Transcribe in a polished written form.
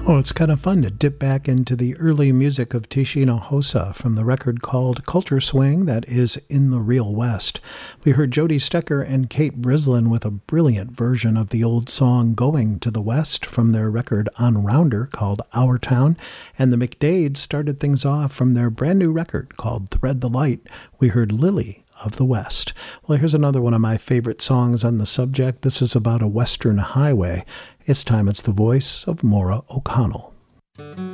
Oh, it's kind of fun to dip back into the early music of Tishino Hosa from the record called Culture Swing that is In the Real West. We heard Jody Stecker and Kate Brislin with a brilliant version of the old song Going to the West from their record On Rounder called Our Town, and the McDades started things off from their brand new record called Thread the Light. We heard Lily of the West. Well, here's another one of my favorite songs on the subject. This is about a western highway. It's the voice of Maura O'Connell.